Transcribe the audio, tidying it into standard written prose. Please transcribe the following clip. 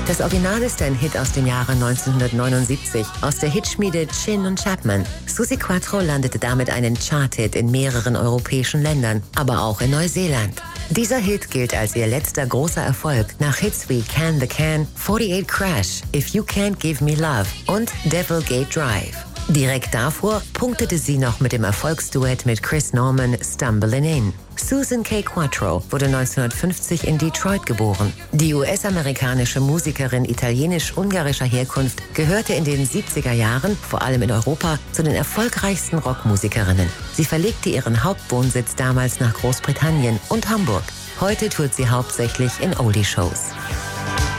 Das Original ist ein Hit aus dem Jahre 1979 aus der Hitschmiede Chin und Chapman. Suzi Quatro landete damit einen Chart-Hit in mehreren europäischen Ländern, aber auch in Neuseeland. Dieser Hit gilt als ihr letzter großer Erfolg nach Hits wie Can the Can, 48 Crash, If You Can't Give Me Love und Devil Gate Drive. Direkt davor punktete sie noch mit dem Erfolgsduett mit Chris Norman Stumbling In. Susan K. Quatro wurde 1950 in Detroit geboren. Die US-amerikanische Musikerin italienisch-ungarischer Herkunft gehörte in den 70er Jahren, vor allem in Europa, zu den erfolgreichsten Rockmusikerinnen. Sie verlegte ihren Hauptwohnsitz damals nach Großbritannien und Hamburg. Heute tourt sie hauptsächlich in Oldie-Shows.